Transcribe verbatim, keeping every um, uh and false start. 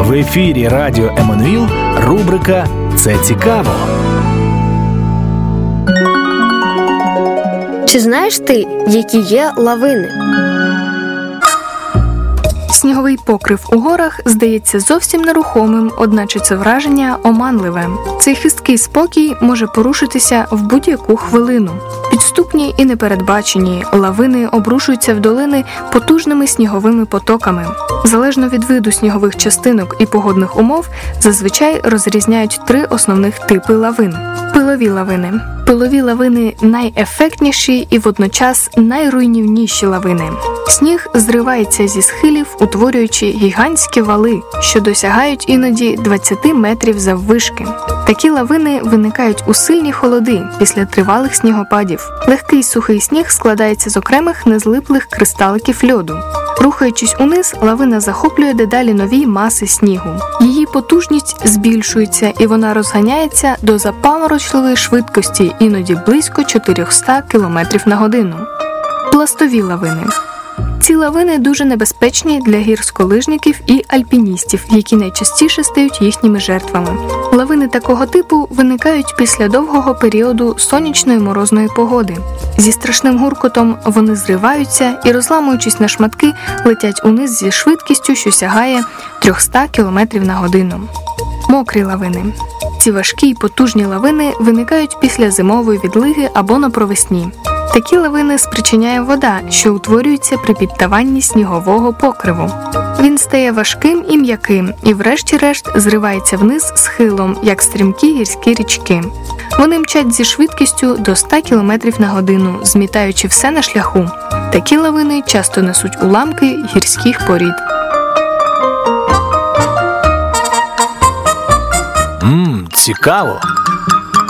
В ефірі Радіо Еммануїл рубрика «Це цікаво». Чи знаєш ти, які є лавини? Сніговий покрив у горах здається зовсім нерухомим, одначе це враження оманливе. Цей хисткий спокій може порушитися в будь-яку хвилину. Підступні і непередбачені, лавини обрушуються в долини потужними сніговими потоками. Залежно від виду снігових частинок і погодних умов, зазвичай розрізняють три основних типи лавин. Пилові лавини. Пилові лавини – найефектніші і водночас найруйнівніші лавини. Сніг зривається зі схилів, утворюючи гігантські вали, що досягають іноді двадцять метрів заввишки. Такі лавини виникають у сильні холоди після тривалих снігопадів. Легкий сухий сніг складається з окремих незлиплих кристаликів льоду. Рухаючись униз, лавина захоплює дедалі нові маси снігу. Її потужність збільшується, і вона розганяється до запаморочливої швидкості, іноді близько чотириста кілометрів на годину. Пластові лавини. Ці лавини дуже небезпечні для гірськолижників і альпіністів, які найчастіше стають їхніми жертвами. Лавини такого типу виникають після довгого періоду сонячної морозної погоди. Зі страшним гуркотом вони зриваються і, розламуючись на шматки, летять униз зі швидкістю, що сягає триста кілометрів на годину. Мокрі лавини. Ці важкі й потужні лавини виникають після зимової відлиги або на провесні. Такі лавини спричиняє вода, що утворюється при підтаванні снігового покриву. Він стає важким і м'яким і врешті-решт зривається вниз схилом, як стрімкі гірські річки. Вони мчать зі швидкістю до ста кілометрів на годину, змітаючи все на шляху. Такі лавини часто несуть уламки гірських порід. Ммм, цікаво!